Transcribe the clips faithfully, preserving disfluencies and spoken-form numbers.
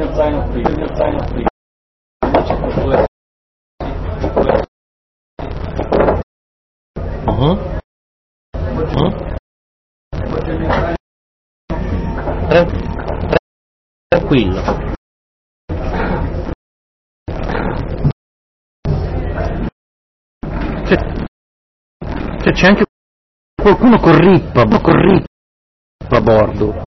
mio zaino qui, il mio zaino qui. Uh-huh. Uh-huh. Tran- tranquillo. C'è, c'è, c'è anche qualcuno con rippa, con rippa a bordo.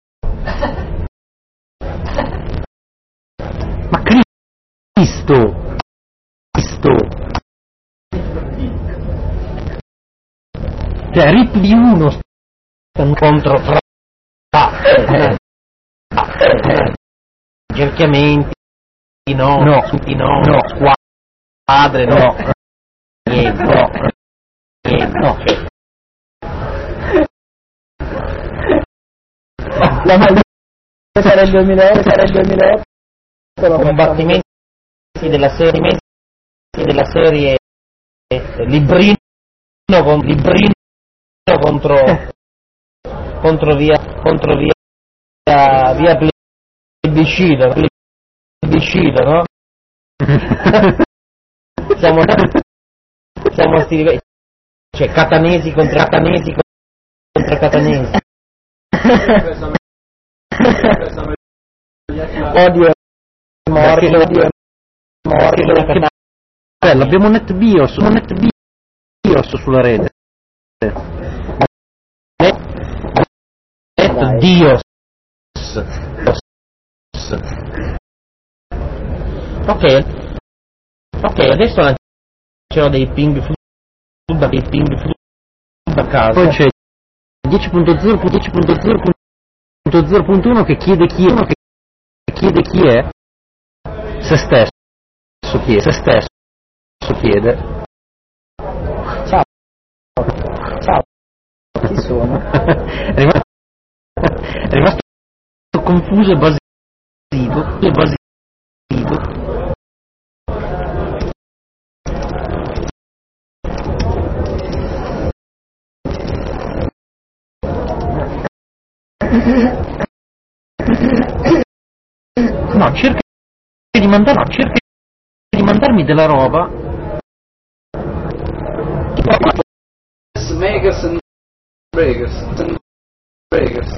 Ma Cristo! Cristo! Cioè, rip di uno stanno contro fra cerchiamenti, no, no, no, no, squadre, no, niente, no, niente, no. La maglia sarà il duemilaotto, sarà il duemilaotto. Combattimenti della serie della serie Librino con Librino contro contro via contro via via plebiscito plebiscito, no? siamo siamo sti livelli, cioè catanesi contro catanesi contro catanesi. Odio morto, odio morto. Bello, abbiamo net bios, net bios sulla rete. Net Dios. Ok, ok, adesso lancerò dei ping food, dei ping food a caso. Poi c'è dieci punto zero punto zero punto uno che chiede chi è, che chiede chi è, se stesso chiede, se stesso chiede. Ciao, ciao, chi sono? è, rimasto, è rimasto confuso e basito, e basito. No, cerca di mandare, no, cerca di mandarmi della roba. Makers and breakers and breakers.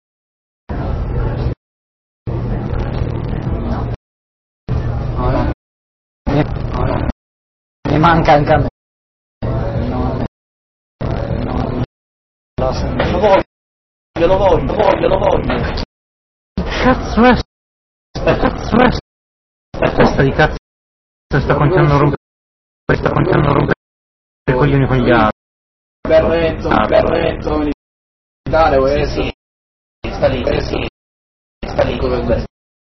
Mi manca anche a me. No, no, lo sento. Lo voglio, lo voglio, lo voglio, lo voglio. Cazzo è? Cazzo è? Questa di cazzo sta cominciando a rompere, sta cominciando a rompere i coglioni con gli altri. Berretto, berretto militare, vuoi essere? Sì, sta lì, sì, sta lì come questo.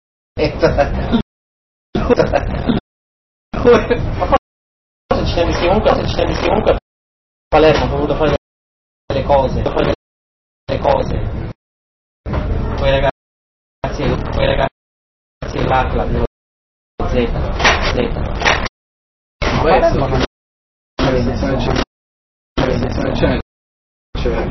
Ma poi se ci ne comunque, se ci ne comunque a Palermo, ho dovuto fare le cose, ho fare le cose. Quei ragazzi, quei ragazzi dell'A C L A, Z, Z. Questo non c'è, c'è.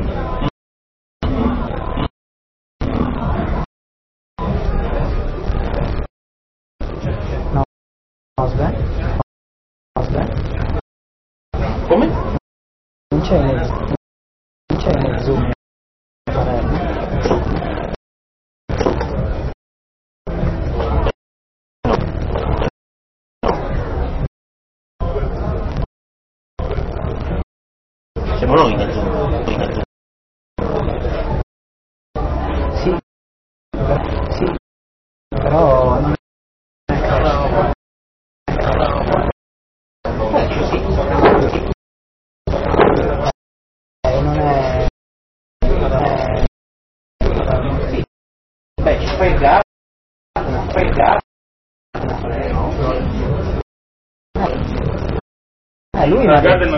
No, aspetta, aspetta. Come? Non c'è nel, non c'è nel zoom. Siamo noi nel zoom. Sì, sì, però non non è, Beh, ci fai il gas, fai il gas. eh, lui non è,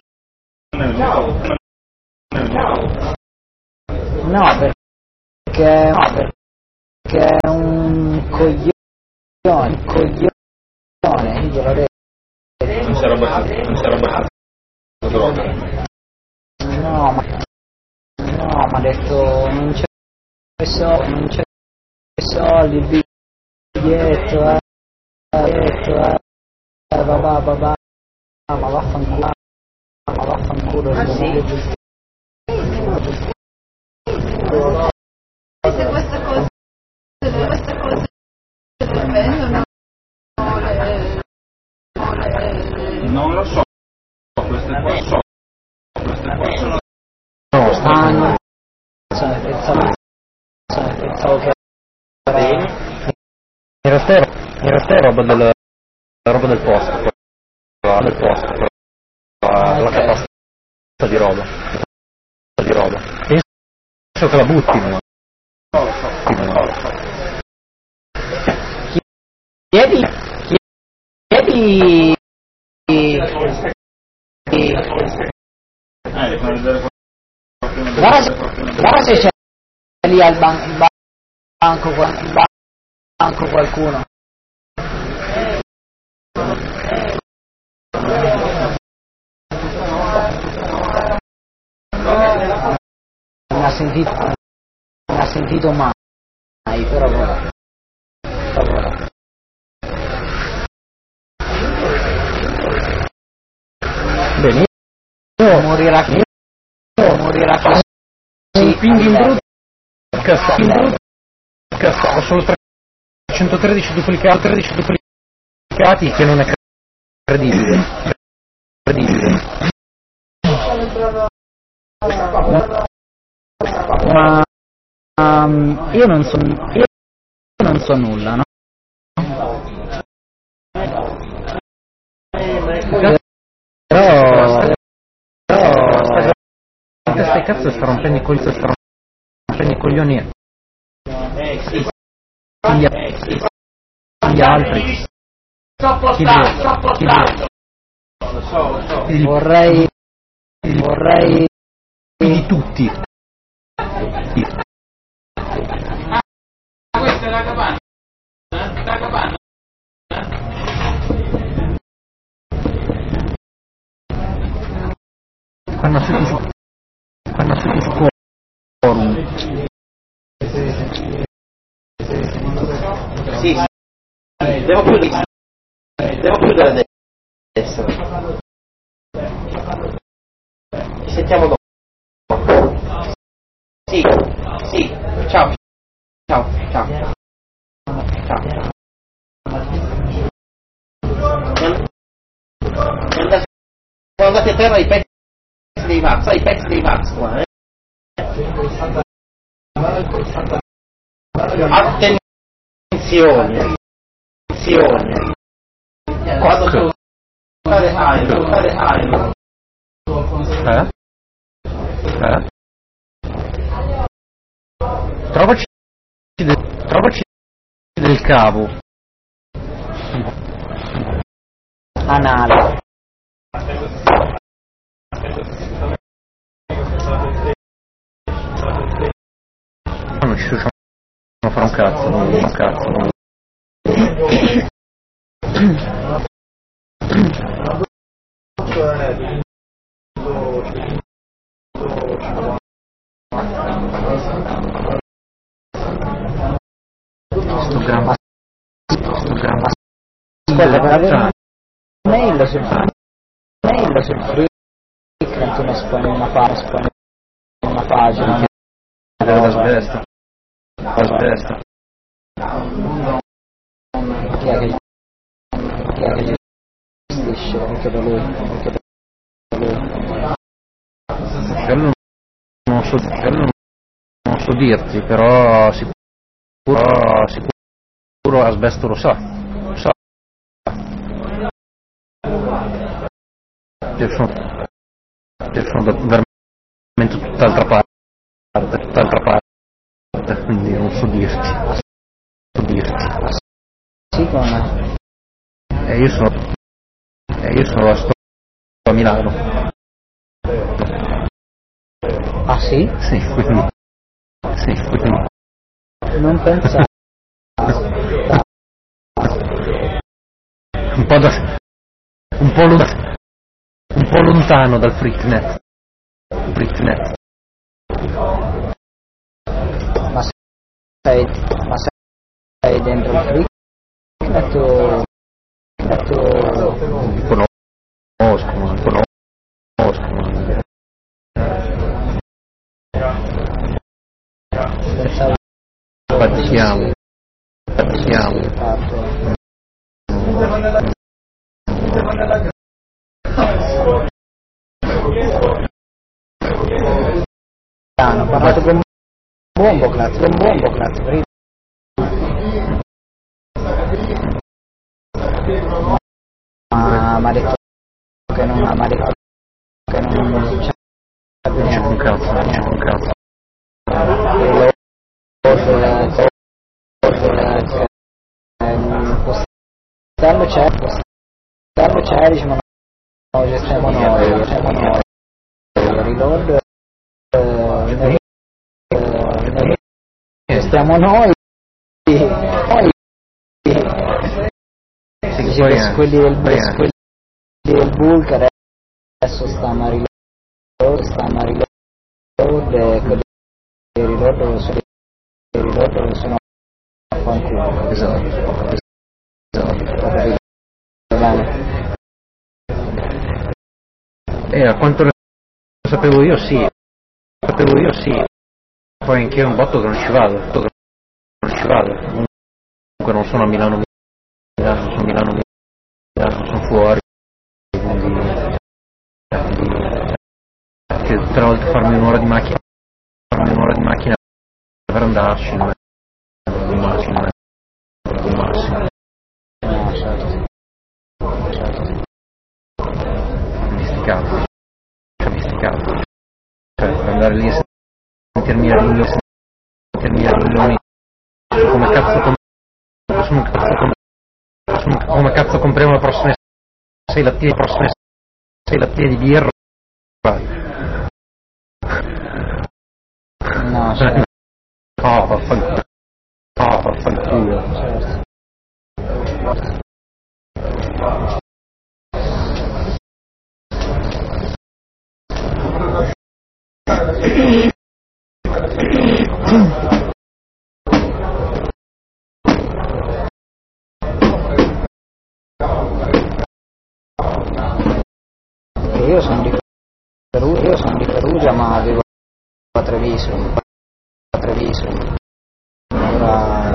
no, perché, no, perché è un coglione, un coglione, glielo detto. Non sarà abbastanza, non sarà abbastanza droga. No, ma no, ma ha detto non c'è soldi, non c'è soldi, dietro, eh, dietro, eh, eh, babà, babà, ma vaffanculo, ma vaffanculo, ah, sì? Se questa cosa, questa cosa prendono, non lo so, queste qua so, queste qua sono... No, sta no, cioè, pensavo, cioè, pensavo che era... in realtà è, in realtà è roba del roba del posto, del posto, la, la catasta di roba, di roba. Penso che la buttino. Chiedi, chiedi, guarda, guarda se c'è lì al ban- banco, qual- banco qualcuno. Non ha sentito, non ha sentito mai, però vabbè. Però. bene, io morirà chi? Morirà chi? un ping in broadcast, in broadcast ho solo trecentotredici duplicati, tredici duplicati che non è credibile, credibile. Ma um, io non so, io non so nulla, no? Però, però, queste cazzo sta rompendo i coglioni, sta rompendo i coglioni agli, agli altri. Chi chi vorrei, vorrei di tutti. Ah, questa è la capanna, la capanna. Fanno su su fanno su su forum. Sì, sì, devo chiudere, devo chiudere adesso. Ci sentiamo dopo. Sì, sì, ciao, ciao, ciao, ciao. Sono andati a terra i pezzi dei Max, sai i pezzi dei Max qua, eh? Attenzione, attenzione. Quando tu fare aereo, fare aereo. Eh? Eh? Trovaci del, trovaci del cavo anale. Non ci riusciamo a fare un cazzo, non un cazzo, non... Sto gran sto gran Ascolta, per avere una mail sul mail sul free come spone una pagina, una pagina. Asbesta, asbesta. Chi è che chi è che gestisce anche da lui, anche da lui. Quello non so, quello non so dirti, però sicuro, sicuro asbesto lo sa, lo sa. Io sono, io sono da, veramente tutt'altra parte, tutt'altra parte, quindi non so dirti, non so dirti. Sì, come? E io sono, e io sono sto a Milano. Ah sì? Sì, quindi, sì, quindi. Non pensavo. Un po' da, un po' lontano, un po' lontano dal Freaknet. Freaknet. Ma sei, ma sei dentro il freak? Freaknet conosco, non conosco, ma... Partiamo, partiamo. Hanno parlato con Bomboclat, con Bomboclat, prima. Ma mi ha detto che non ha mai detto che non c'è un cazzo, non c'è un cazzo. Postello c'è, postello c'è, dice ma no, gestiamo noi, gestiamo noi. Reload, gestiamo noi, noi. Dice quelli del quelli del Bulk adesso stanno a reload, stanno a reload e quelli del reload sono reload sono a fanculo. Esatto. Esatto. Bene. E a quanto ne sapevo io sì, sapevo io sì. Poi anche io un botto che non ci vado, non ci vado. Comunque non sono a Milano, Milano, sono a Milano, Milano, sono fuori. Quindi, che tutte le volte farmi un'ora di macchina, farmi un'ora di macchina per andarci, non è il massimo, non è il massimo. No, certo. Certo. Misticato, cioè misticato. Cioè per andare lì a sentirmi a riunioni, sentirmi a riunioni, come cazzo com- come cazzo com- come cazzo compriamo la prossima sei lattine, la prossima sei lattine di birra. No, certo. Oh, vaffanculo. Oh, vaffanculo. Certo. Io sono di Perugia, io sono di Perugia ma vivo a Treviso, a Treviso. Ora,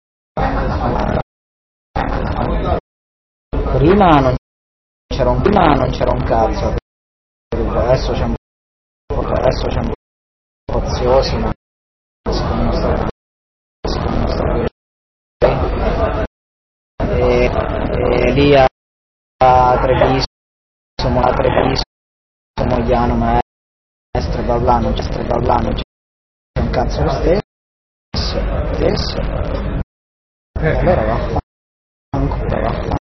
prima non c'era un prima non c'era un cazzo, adesso c'è un po', adesso c'è un po' oziosi, ma secondo me sta secondo me sta e, e lì a, a Treviso, siamo a Treviso, Mogliano, Maestro, Ballano, c'è Ballano, c'è un cazzo lo stesso, stesso. E allora vaffanculo, vaffanculo.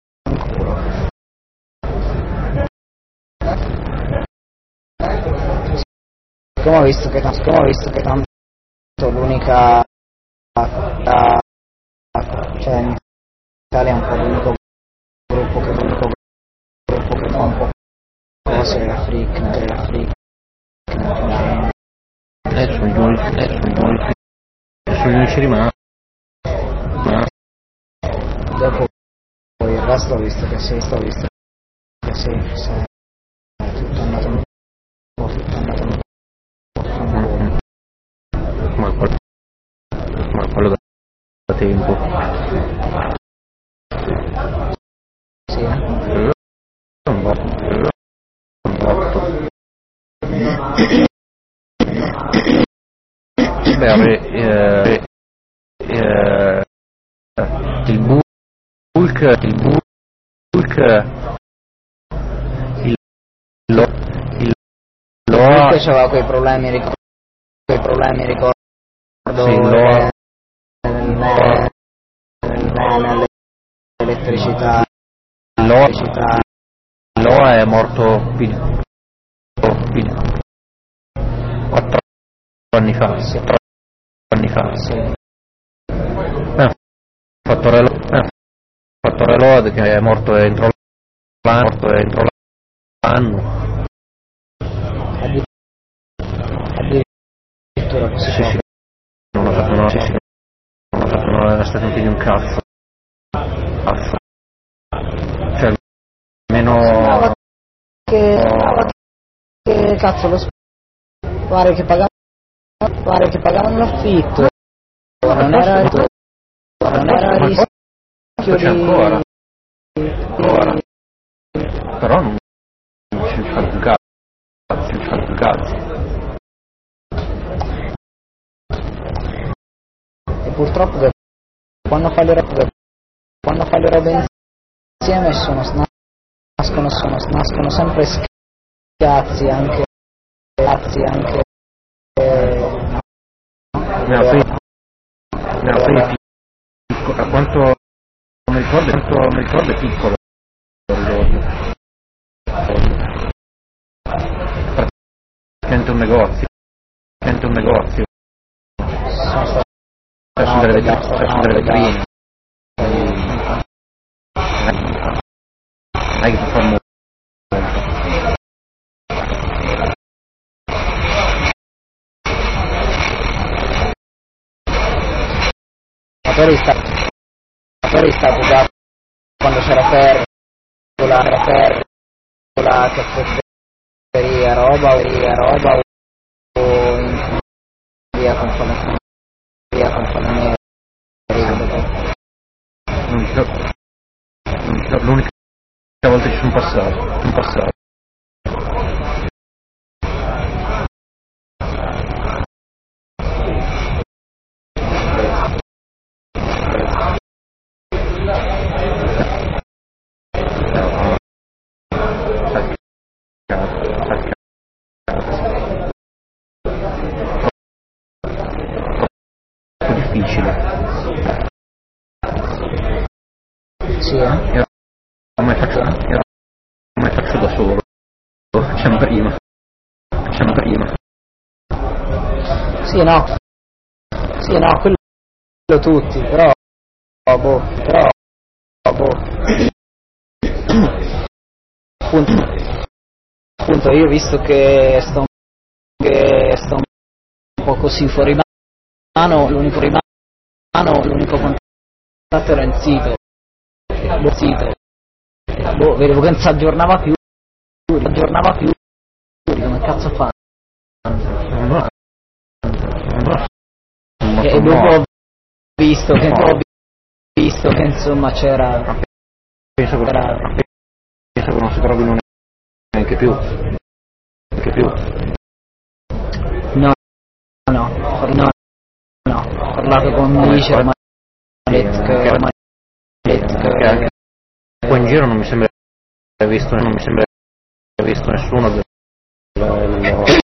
Come ho visto che tanto, come ho visto che tanto l'unica, la, cioè in Italia è un po' l'unico gruppo che l'unico gruppo che fa un po' cose è Freaknet, è la Freaknet. Eh, sono gli unici, eh, sono gli unici, sono gli unici rimasti. Ma... Dopo poi il resto ho visto che sì, ho visto che sì, sì, è tutto andato un po', tutto andato un po'. Ma quello, ma quello da tempo. Sì, eh? Un botto, un botto. Beh, eh, eh, il bulk, il bulk, il lo, il lo ha... Perché c'aveva quei problemi, ricordo, quei problemi, ricordo, sì, lo ha... l'elettricità, lo, lo è morto più di quattro anni fa, sì. quattro anni fa, sì. Eh, fattore lo, eh, fattore Lode che è morto entro l'anno, morto entro l'anno. Addirittura così. Sì, sì. Non ho fatto una, sì, sì. Non ho fatto una, è stato un figlio un cazzo. basso, cioè meno sembrava che, sembrava che cazzo lo pare che pagavano pare che pagavano l'affitto, non era il non era il rischio c'è di ancora, ancora. Però non ci fa più cazzo, ci fa più cazzo. E purtroppo quando fai le robe quando fai le robe insieme sono nascono sono nascono sempre scazzi anche scazzi anche eh, Mia figlia, mia figlia piccola, quanto mi ricordo, quanto mi ricordo è piccolo, praticamente un negozio, praticamente un negozio, c'è sono delle vetrine, c'è sono delle vetrine, non è che si fa molto. Poi sta poi sta già quando c'era Fergola era Fergola caffetteria roba o via roba o in via con quella via con quella l'unica volta che ci sono passato sono passato sì, eh? Io come faccio, io come faccio da solo, lo facciamo prima, facciamo prima. Sì, no, sì, no, quello tutti, però, boh, però, boh, appunto, appunto io visto che sto, che sto un po' così fuori mano, l'unico rimano, l'unico contatto era il sito. Boh, sito. Boh, vedevo che non si aggiornava più, non si aggiornava più, come cazzo fa? No, no, E dopo ho visto che ho visto che insomma c'era penso che, era... penso che non si trovino neanche più, neanche più. No, no, no, no, ho parlato con Alice, ma ha detto che ormai che anche qua in giro non mi sembra visto non mi sembra visto nessuno del, del,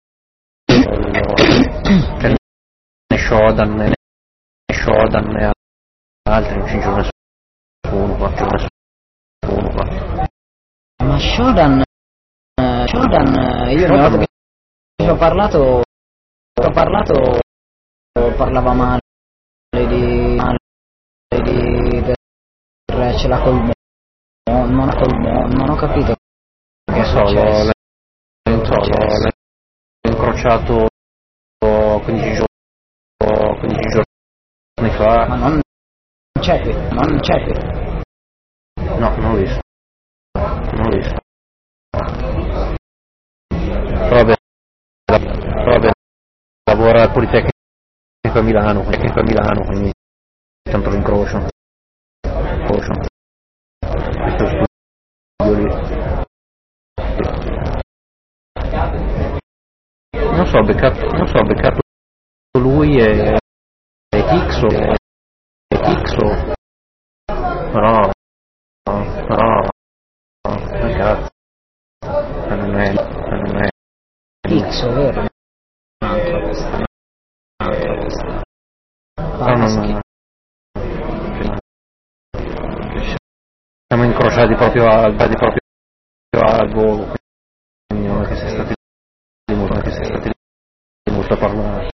del, del né Shodan né Shodan né altri, non ci giuro nessuno qua, giuro nessuno qua. Ma Shodan uh, Shodan uh, io una volta che ci ho parlato ho parlato parlava male di male di ce l'ha col mondo, non ha col mondo, non ho capito. Non so, l'ho, l'ho, l'ho incrociato quindici giorni, quindici giorni fa. Ma non c'è qui, non c'è qui. No, non l'ho visto. Non l'ho visto. Vabbè, vabbè, lavora al Politecnico a Milano, Politecnico a Milano, quindi tanto lo incrocio. Questo studio lì. Non so, beccato, non so, beccato lui e, e Tixo, e, e Tixo, però, però, no, cazzo, non è, non è, Tixo, vero? Un'altra questa, un'altra questa. però non, siamo incrociati proprio al, proprio al volo, quindi non è che sei stati di molto, non è che sei stati di molto a parlare.